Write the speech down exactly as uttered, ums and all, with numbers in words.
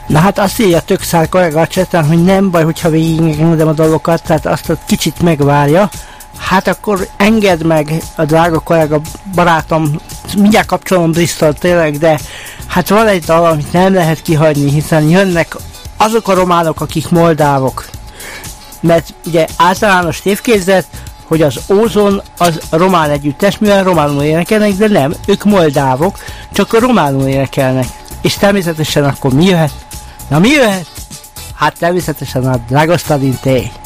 Na hát azt írja Tökszár kollega a chaten, hogy nem baj, hogyha végigmondom a dolgokat, tehát azt a kicsit megvárja. Hát akkor engedd meg a drága kollega, barátom, mindjárt kapcsolom Bristol tényleg, de hát van egy dal, amit nem lehet kihagyni, hiszen jönnek azok a románok, akik moldávok. Mert ugye általános tévképzet, hogy az Ózon az román együttes, mivel románul énekelnek, de nem, ők moldávok, csak románul énekelnek. És természetesen akkor mi jöhet? Na mi jöhet? Hát természetesen a Dragostea din Tei.